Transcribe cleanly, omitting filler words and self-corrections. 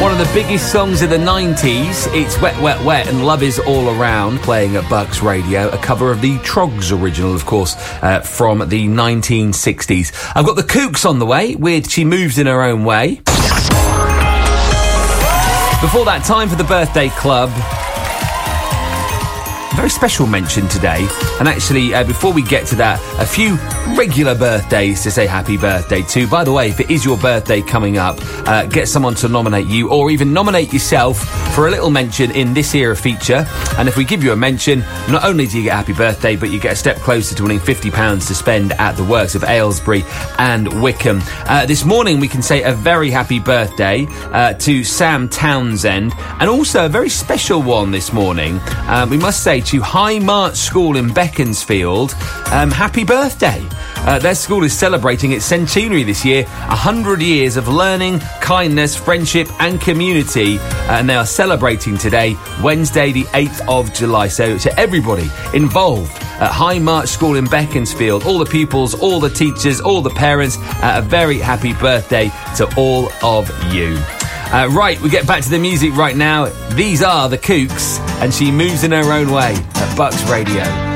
One of the biggest songs of the 90s. It's Wet, Wet, Wet and Love Is All Around, playing at Bucks Radio. A cover of the Trogs original, of course, from the 1960s. I've got the Kooks on the way with She Moves in Her Own Way. Before that, time for the Birthday Club. Very special mention today. And actually, before we get to that, a few regular birthdays to say happy birthday to. By the way, if it is your birthday coming up, get someone to nominate you or even nominate yourself for a little mention in this era feature. And if we give you a mention, not only do you get happy birthday, but you get a step closer to winning £50 to spend at the works of Aylesbury and Wickham. This morning, we can say a very happy birthday to Sam Townsend, and also a very special one this morning. We must say to High March School in Beaconsfield, happy birthday. Their school is celebrating its centenary this year, 100 years of learning, kindness, friendship and community, and they are celebrating today, Wednesday the 8th of July. So to everybody involved at High March School in Beaconsfield, all the pupils, all the teachers, all the parents, a very happy birthday to all of you. Right, we get back to the music right now. These are the Kooks, and She Moves in Her Own Way at Bucks Radio.